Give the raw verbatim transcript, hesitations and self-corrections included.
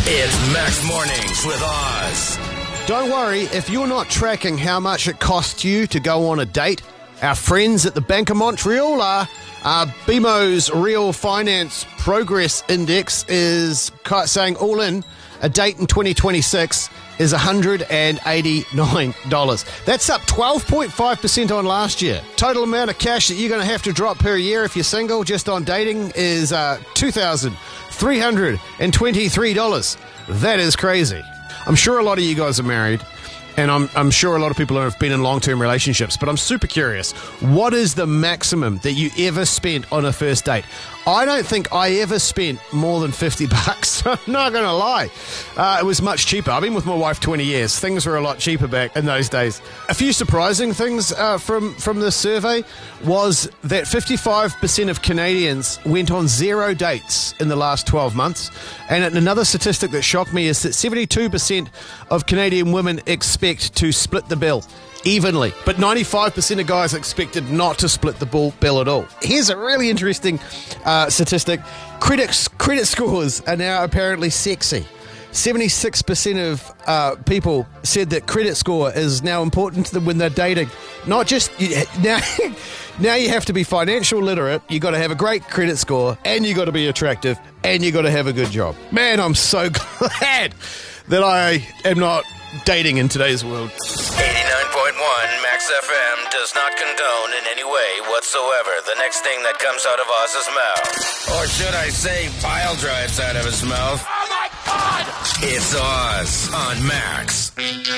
It's Max Mornings with Oz. Don't worry, if you're not tracking how much it costs you to go on a date, our friends at the Bank of Montreal are. Uh, B M O's Real Finance Progress Index is saying all in, a date in twenty twenty-six is one hundred eighty-nine dollars. That's up twelve point five percent on last year. Total amount of cash that you're going to have to drop per year if you're single just on dating is uh, two thousand three hundred twenty-three dollars. That is crazy. I'm sure a lot of you guys are married, and I'm, I'm sure a lot of people have been in long-term relationships, but I'm super curious. What is the maximum that you ever spent on a first date? I don't think I ever spent more than fifty bucks. I'm not going to lie. Uh, it was much cheaper. I've been with my wife twenty years. Things were a lot cheaper back in those days. A few surprising things uh, from, from this survey was that fifty-five percent of Canadians went on zero dates in the last twelve months. And another statistic that shocked me is that seventy-two percent of Canadian women expect to split the bill evenly, but ninety-five percent of guys expected not to split the bill at all. Here's a really interesting uh, statistic. Credit, credit scores are now apparently sexy. seventy-six percent of uh, people said that credit score is now important to them when they're dating. Not just, you, now, now you have to be financial literate, you got to have a great credit score, and you got to be attractive, and you got to have a good job. Man, I'm so glad that I am not dating in today's world. eighty-nine point one Max F M does not condone in any way whatsoever the next thing that comes out of Oz's mouth. Or should I say pile drives out of his mouth? Oh my God! It's Oz on Max.